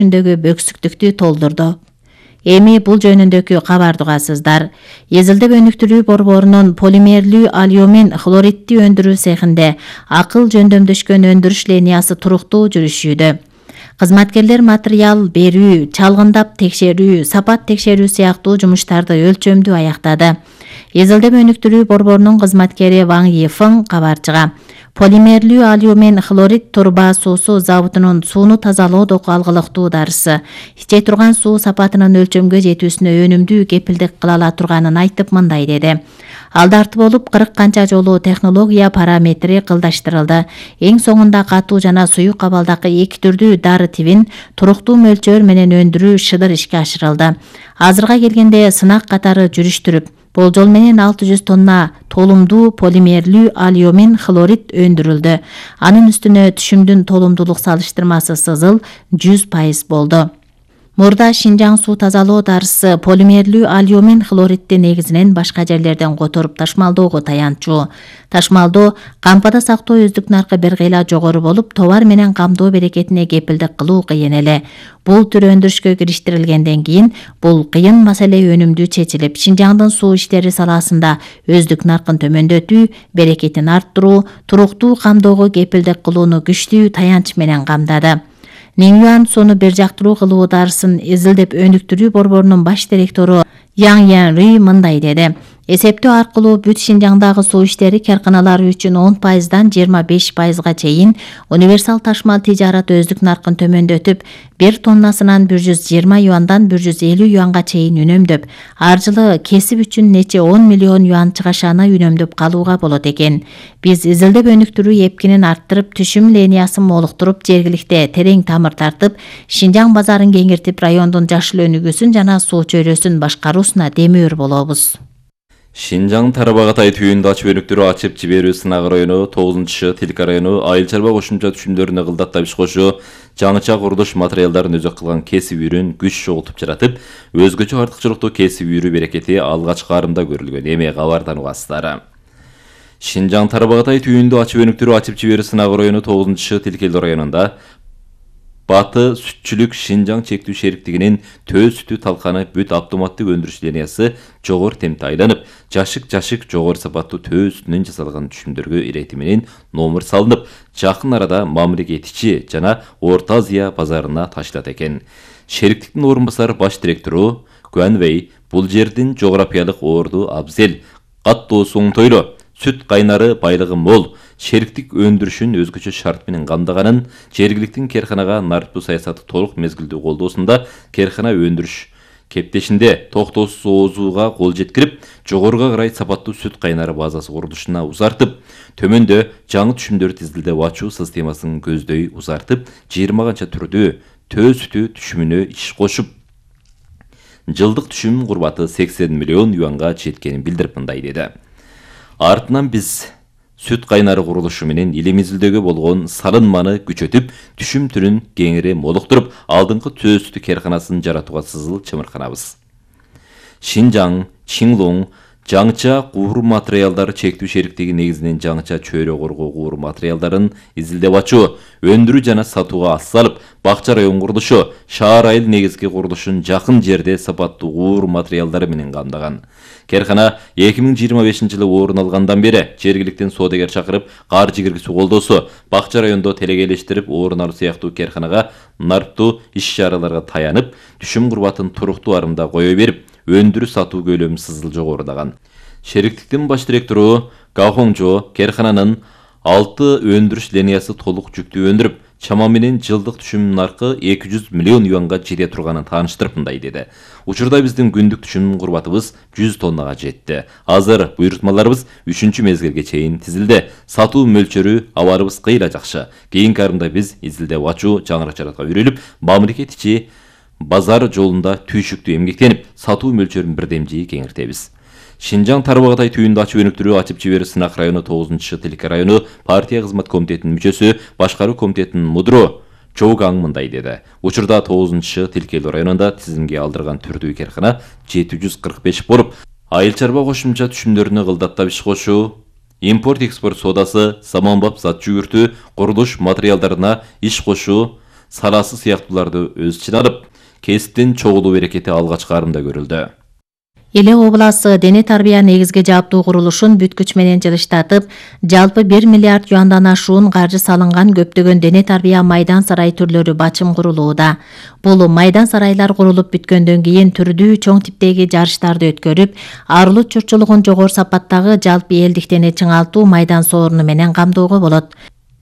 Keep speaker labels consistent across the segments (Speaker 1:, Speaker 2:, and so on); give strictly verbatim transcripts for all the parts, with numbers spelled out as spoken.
Speaker 1: түшүндөгү бөксүктүктү толдурду. Эми бул жөнүндөгү кабарды угасыздар. Эзилдеп өнүктүрүү борборунун полимерлүү алюмин хлоридти өндүрүү цехинде акыл жөндөмдөшкөн өндүрүш линиясы туруктуу жүрүшүүдө. Кызматкерлер материал берүү, чалгындап текшерүү, сапат текшерүү сыяктуу жумуштарды өлчөмдүү аяктады. Эзилдеп өнүктүрүү борборунун кызматкери Ваң Йифың кабарчыга полимерлүү алюмин хлорид турба суусу заводунун сууну тазалоодогу алгылыктуу дарысы иче турган суу сапатынын өлчөмгө жетүүсүнө өнүмдүү кепилдик кыла ала турганын айтып мындай деди. Алдарты болуп кырк канча жолу технология параметри кылдаштырылды. Эң соңунда катуу жана суюк абалдагы эки түрдүү дары тибин туруктуу мөлчөр менен өндүрүү шыдыр ишке ашырылды. Азырга келгенде сынак катары жүрүштүрүп, болжол менен алты жүз тонна толумдуу полимерлүү алюмин хлорид өндүрүлдү. Анын үстүнө түшүмдүн толумдуулук салыштырмасы сызыл жүз пайыз болду. Мурда Шинжаң суу тазалоо дарысы полимерлүү алюмин хлоридти негизинен башка жерлерден которуп ташмалдоого таянчу. Ташмалдоо кампада сактоо өздүк наркы бир кыйла жогору болуп, товар менен камдоо берекетине кепилдик кылуу кыйын эле. Бул түр өндүрүшкө кириштирилгенден кийин бул кыйын маселе өнүмдүү чечилип, Шинжаңдын суу иштери саласында өздүк наркын төмөндөтүү, берекетин арттыруу, туруктуу камдоого кепилдик кылууну күчтүү таянч менен камдады. Ниңюан сууну бир жактыруу кылуу дарысын эзилдеп өнүктүрүү борборунун баш директору Яң Ян Ри мындай деди. Эсептөө аркылуу бүт Шинжаңдагы суу иштери карканалары үчүн он пайыздан жыйырма беш пайызга чейин универсал ташмал тижарат өздүк наркын төмөндөтүп, бир тоннасынан бир жүз жыйырма юандан бир жүз элүү юанга чейин үнөмдөп, ар жылы кесип үчүн нече он миллион юан чыгашаны үнөмдөп калууга болот экен. Биз эзилдеп өнүктүрүү эпкинин арттырып, түшүм линиясын молуктуруп, жергиликте терең тамыр тартып, Шинжаң базарын кеңиртип, райондун жашыл өнүгүүсүн жана суу чөйрөсүн башкаруусуна демөөр болобуз.
Speaker 2: Шинжаң Тарбағатай түйүндө ачып өнүктүрүү ачып жиберүү сынак району, тогузунчу Тилка району айыл чарба кошумча түшүмдөрүнө кылдаттап иш кошуу, жаңыча курулуш материалдарын өзөк кылган кесип үйрүн күч чогултуп жаратып, өзгөчө артыкчылыктуу кесип үйрүү берекети алгачкы арымда көрүлгөн. Эми кабардан угасыздар. Шинжаң Тарбағатай түйүндө ачып өнүктүрүү ачып жиберүү сынак району, тогузунчу Тилкелди районунда Баты сүтчүлүк Шинжаң чектүү шериктигинин төө сүтү талканы бүт автоматтык өндүрүш линиясы жогору темпте айланып, жашык-жашык жогору сапаттуу төө сүтүнөн жасалган түшүмдөргө ирети менен номер салынып, жакын арада мамилеге этичи жана Орто Азия базарына ташылат экен. Шериктиктин орун басары баш директору Гуан Вэй бул жердин жографиялык орду абзел, каттоосу оңтойлуу, сүт кайнары байлыгы мол, шериктик өндүрүшүн өзгөчө шарт менен камдаганын, жергиликтин керканага нарықтуу саясаты толук мезгилдүү колдоосунда керкана өндүрүш кептешинде токтоосуз оозууга кол жеткирип, жогоруга карай сапаттуу сүт кайнары базасы курулушуна узартып, төмөндө жаңы түшүмдөрдү тизилдеп ачуу системасын көздөй узартып, жыйырма канча түрдүү төө сүтү түшүмүнө иш кошуп, жылдык түшүм курбаты сексен миллион юанга жеткенин билдирип мындай деди. Артынан биз сүт кайнары курулушу менен элимиздөгө болгон салынманы күчөтүп, түшүм түрүн кеңири молуктуруп, алдыңкы төө сүтү керканасын жаратууга сызыл чымырканабыз. Шинжаң, Чинлуң, жаңыча кууру материалдары чектүү шериктиги негизинен жаңыча чөйрө коргоо кууру материалдарын изилдеп ачуу, өндүрүү жана сатууга ас салып, бакча район курулушу, шаар айыл негизги курулушун жакын жерде сапаттуу кууру материалдары менен камдаган. Керкана эки миң жыйырма бешинчи жылы орун алгандан бери жергиликтен соодагер чакырып, каржы киргизүү колдоосу, бакча райондо телегейлештирип орун алуу сыяктуу керканага нарптуу иш-чараларга таянып, түшүм курбатын туруктуу арымда кое берип, өндүрүү сатуу көлөмү сызыл жогорудаган. Шериктиктин баш директору Га Хоңжо керкананын алты өндүрүш линиясы толук жүктүү өндүрүп, чама менен жылдык түшүм наркы эки жүз миллион юанга жете турганын тааныштырып мындай деди. Учурда биздин күндүк түшүм курбатыбыз жүз тоннага жетти. Азыр буйрутмаларыбыз үчүнчү мезгилге чейин тизилди. Сатуу мөлчөрү абарыбыз кыйла жакшы. Кийинки арымда биз изилдеп ачуу жаңырак жаратка үйрөлүп, мамлекет ичи базар жолунда түйшүктүү эмгектенип, сатуу мөлчөрүн бирдемжи кеңиртебиз. Шинжаң Тарбағатай түйүндө ачып өнүктүрүү ачып жиберүү сынак району, тогузунчу Тилка району партия кызмат комитетинин мүчөсү, башкаруу комитетинин мудро Чоугаң мындай деди. Учурда тогузунчу Тилкелди районунда тизимге алдырган түрдүү керкана жети жүз кырк беш болуп, айыл чарба кошумча түшүмдөрүнө кылдаттап иш кошуу, импорт-экспорт соодасы, заманбап зат жүгүртүү, курулуш материалдарына иш кошуу, саласы сыяктууларды өз ичине алып, кесиптин чогулуу берекети алгач карымда көрүлдү.
Speaker 1: Эле обласы дене тарбия негизги жааптуу курулушун бүткүч менен жылыштатып, жалпы бир миллиард юандан ашуун каржы салынган көптөгөн дене тарбия майдан сарай түрлөрү бачым курулууда. Бул майдан сарайлар курулуп бүткөндөн кийин түрдүү чоң типтеги жарыштарды өткөрүп, арылуу чурчулугун жогору сапаттагы жалпы элдик дене чыңалтуу майдан сооруну менен камдоого болот.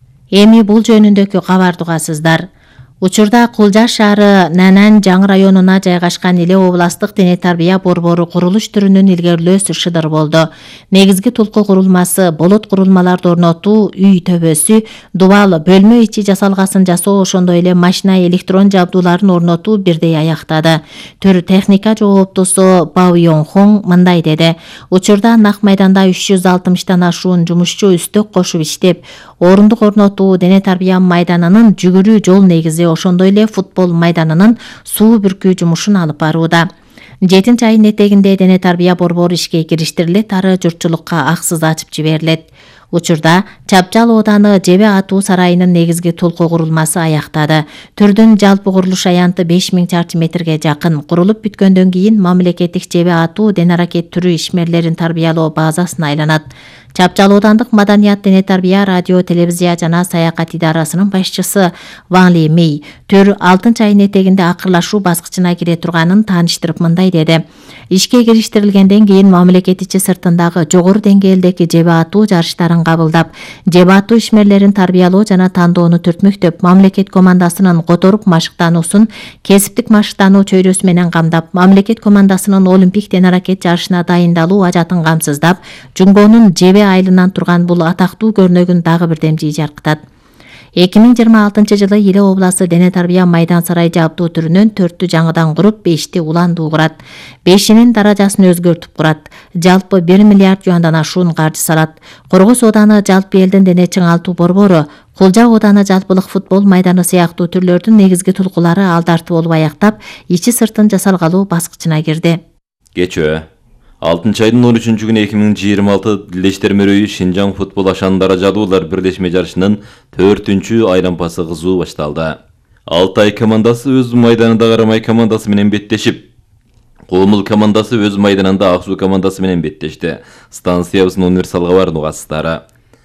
Speaker 1: Эми бул жөнүндөгү кабарды угасыздар. Учурда Кулжаш шаары Нанан жаңы районуна жайгашкан эле областык дене тарбия борбору курулуш түрүнүн илгерилөөсү шыдыр болду. Негизги тулку курулмасы, болот курулмаларды орнотуу, үй төбөсү, дубал, бөлмө ичи жасалгасын жасоо, ошондой эле машина электрон жабдууларын орнотуу бирдей аяктады. Төр техника жооптусу Бао Йонхон мындай деди: учурда нак майданда үч жүз алтымыштан ашуун жумушчу үстөк кошуп иштеп, орундук орнотуу, дене тарбия майданынын жүгүрүү жол негизи, ошондой эле футбол майданынын суу бүркүү жумушун алып барууда. жетинчи айдын этегинде дене тарбия борбору ишке кириштирилет, ары журтчулукка аксыз ачып жиберилет. Учурда Чапчал ооданы Жебе атуу сарайынын негизги тулку курулмасы аяктады. Түрдүн жалпы курулуш аянты беш миң чарчы метрге жакын. Курулуп бүткөндөн кийин мамлекеттик Жебе атуу дене аракет түрү ишмерлерин тарбиялоо базасына айланат. Чапчал оодандык маданият, дене тарбия, радио, телевизия жана саякат идарасынын башчысы Ван Ли Мей төр алтынчы айдын этегинде акырлашуу баскычына кире турганын тааныштырып мындай деди: ишке кириштирилгенден кийин мамлекет ичи сыртындагы жогору деңгээлдеги Жебе атуу жарыштарын кабылдап, Жебе атуу ишмерлерин тарбиялоо жана тандоону түртмөктөп, мамлекет командасынын которуп машыктануусун кесиптик машыктануу чөйрөсү менен камдап, мамлекет командасынын олимпик дене аракет жарышына дайындалуу ажатын камсыздап, Жунгонун Жебе айылынан турган бул атактуу көрнөгүн дагы бирдемжи жаркытат. эки миң жыйырма алтынчы жылы Иле обласы дене тарбия майдан сарай жабдуу түрүнөн төрттү жаңыдан куруп, бешти уландуу курат. Бешинин даражасын өзгөртүп курат. Жалпы бир миллиард юандан ашуун каржы салат. Коргос ооданы жалпы элдин дене чыңалтуу борбору, Кулжа ооданы жалпылык футбол майданы сыяктуу түрлөрдүн негизги тулкулары алдарты болуп аяктап, ичи сыртын жасалгалуу баскычына кирди.
Speaker 2: Кечөө алтынчы айдын он үчүнчү күнү эки миң жыйырма алты Диleşler Möröйү Шинжаң футбол ашан даражалуулар бирлешме жарышынын төртүнчү айлампасы кызуу башталды. Алтай командасы өз майданында Карамай командасы менен беттешип, Комул командасы өз майданында Аксуу командасы менен беттешти. Станциябыздын универсалга бардын угасыздары.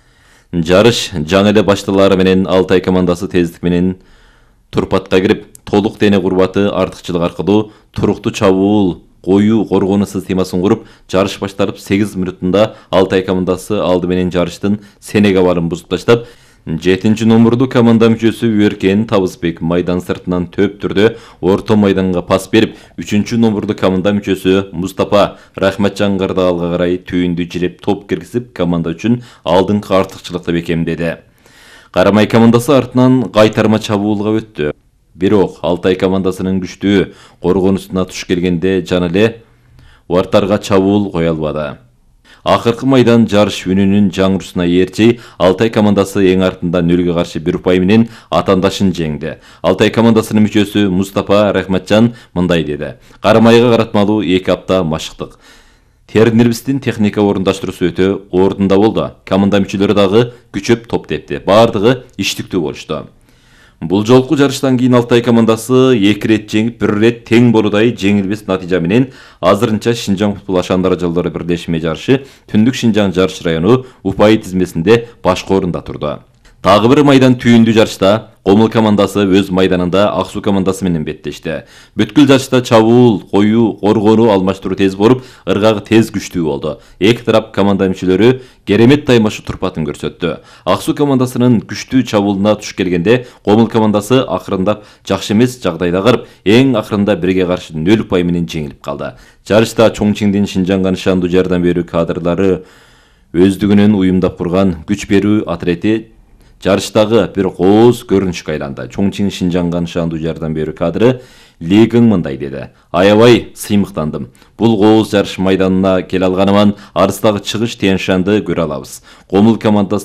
Speaker 2: Жарыш жаңы эле башталары менен Алтай командасы тездик менен турпатка кирип, толук дене курбаты артыкчылык аркылуу туруктуу чабуул, коюу коргонуу системасын куруп, жарыш башталып сегиз минутунда Алтай командасы алды менен жарыштын сенеге барын бузуп таштап, жетинчи номурду команда мүчөсү Өркен Табысбек майдан сыртынан төп түрдө орто майданга пас берип, үчүнчү номурду команда мүчөсү Мустапа Рахматжан Кырдаалга карай түйүндү жиреп топ киргизип, команда үчүн алдыңкы артыкчылыкты бекемдеди. Карамай командасы артынан кайтарма чабуулга өттү. Бирок Алтай командасынын күчтүү коргонусуна туш келгенде жана эле вартарга чабуул кое албады. Акыркы майдан жарыш үнүнүн жаңырусуна ээрчи Алтай командасы эң артында нөлгө каршы бир упай менен атандашын жеңди. Алтай командасынын мүчөсү Мустапа Рахматжан мындай деди: Карамайга каратмалуу эки апта машыктык. Тернирбистин техника орундаштыруусу өтө ордунда болду. Команда мүчөлөрү дагы күчөп топ тепти. Бардыгы иштиктүү болушту. Бул жолку жарыштан кийин Алтай командасы эки рет жеңип, бир рет тең болудай жеңилбес натыйжа менен азырынча Шинжаң футбол ашан даражалуулары бирлешме жарышы Түндүк Шинжаң жарыш району упай тизмесинде башкы орунда турду. Тагы бир майдан түйүндүү жарышта Комул командасы өз майданында Аксуу командасы менен беттешти. Бүткүл жарышта чабуул, коюу, коргонуу алмаштыруу тез болуп, ыргагы тез күчтүү болду. Эки тарап команда мүчөлөрү керемет таймашуу турпатын көрсөттү. Аксуу командасынын күчтүү чабуулуна туш келгенде Комул командасы акырындап жакшы эмес жагдайда кырып, эң акырында бирге каршы нөл упай менен жеңилип калды. Жарышта Чоңчиңдин Шинжаңга нышандуу жардам берүү кадрлары өздүгүнөн уюмдап курган күч берүү отряди жарыштагы бир кооз көрүнүшкө айланды. Чоңчиң Шинжаңга нышандуу жардам берүү кадры Лигин мындай деди: Аябай сыймыктандым. Бул кооз жарыш майданына келе алганыман арыстагы чыгыш Тянь Шанды көрө алабыз. Комул командасы